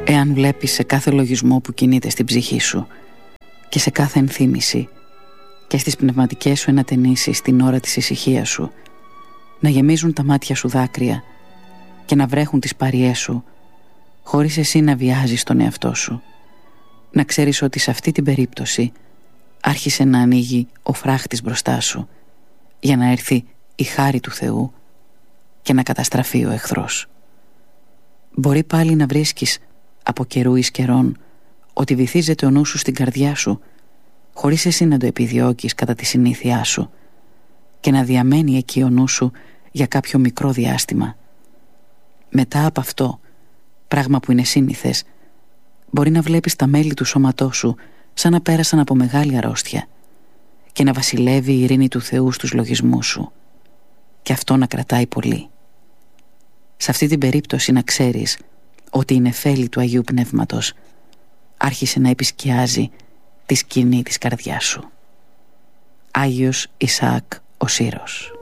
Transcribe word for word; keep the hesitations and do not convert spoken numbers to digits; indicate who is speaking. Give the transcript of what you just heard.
Speaker 1: Εάν βλέπεις σε κάθε λογισμό που κινείται στην ψυχή σου και σε κάθε ενθύμηση και στις πνευματικές σου ενατενίσεις την ώρα της ησυχίας σου να γεμίζουν τα μάτια σου δάκρυα και να βρέχουν τις παριές σου χωρίς εσύ να βιάζεις τον εαυτό σου, να ξέρεις ότι σε αυτή την περίπτωση άρχισε να ανοίγει ο φράχτης μπροστά σου για να έρθει η χάρη του Θεού και να καταστραφεί ο εχθρός. Μπορεί πάλι να βρίσκεις από καιρού εις καιρών ότι βυθίζεται ο νους σου στην καρδιά σου χωρίς εσύ να το επιδιώκεις κατά τη συνήθειά σου και να διαμένει εκεί ο νους σου για κάποιο μικρό διάστημα. Μετά από αυτό, πράγμα που είναι σύνηθες, μπορεί να βλέπεις τα μέλη του σώματός σου σαν να πέρασαν από μεγάλη αρρώστια και να βασιλεύει η ειρήνη του Θεού στους λογισμούς σου και αυτό να κρατάει πολύ. Σε αυτή την περίπτωση να ξέρεις ότι η νεφέλη του Αγίου Πνεύματος άρχισε να επισκιάζει τη σκηνή της καρδιάς σου. Άγιος Ισαάκ ο Σύρος.